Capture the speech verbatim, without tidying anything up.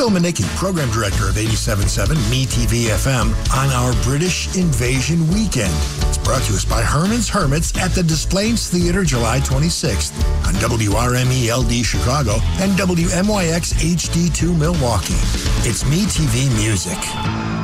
Phil Manicki, Program Director of eighty-seven point seven Me T V F M, on our British Invasion Weekend. It's brought to us by Herman's Hermits at the Des Plaines Theater, July twenty-sixth, on W R M E L D Chicago and W M Y X H D two Milwaukee. It's Me T V Music.